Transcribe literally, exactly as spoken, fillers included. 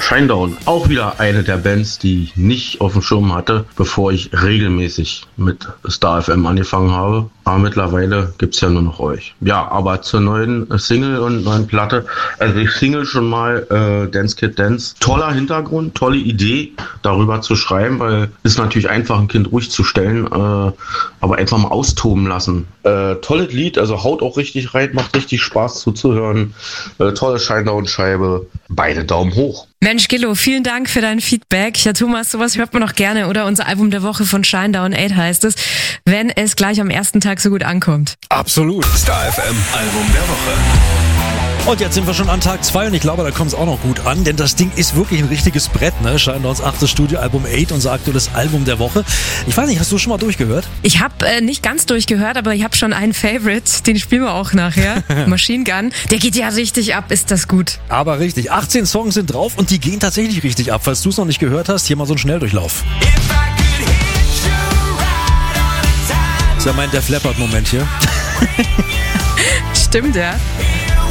Shinedown. Auch wieder eine der Bands, die ich nicht auf dem Schirm hatte, bevor ich regelmäßig mit Star F M angefangen habe. Aber mittlerweile gibt's ja nur noch euch. Ja, aber zur neuen Single und neuen Platte. Also die Single schon mal, äh, Dance Kid Dance. Toller Hintergrund, tolle Idee, darüber zu schreiben, weil es natürlich einfach, ein Kind ruhig zu stellen, äh, aber einfach mal austoben lassen. Äh, tolles Lied, also haut auch richtig rein, macht richtig Spaß zuzuhören. Äh, tolle Shinedown-Scheibe. Beide Daumen hoch. Mensch, Gillo, vielen Dank für dein Feedback. Ja, Thomas, sowas hört man noch gerne, oder? Unser Album der Woche von Shinedown acht heißt es, wenn es gleich am ersten Tag so gut ankommt. Absolut. Star F M Album der Woche. Und jetzt sind wir schon an Tag zwei und ich glaube, da kommt es auch noch gut an, denn das Ding ist wirklich ein richtiges Brett, ne? Shinedowns achtes Studioalbum acht, unser aktuelles Album der Woche. Ich weiß nicht, hast du schon mal durchgehört? Ich habe äh, nicht ganz durchgehört, aber ich habe schon einen Favorite, den spielen wir auch nachher. Machine Gun. Der geht ja richtig ab, ist das gut. Aber richtig, achtzehn Songs sind drauf und die gehen tatsächlich richtig ab. Falls du es noch nicht gehört hast, hier mal so ein Schnelldurchlauf. Das ist ja mein Def Leppard-Moment hier. Stimmt, ja.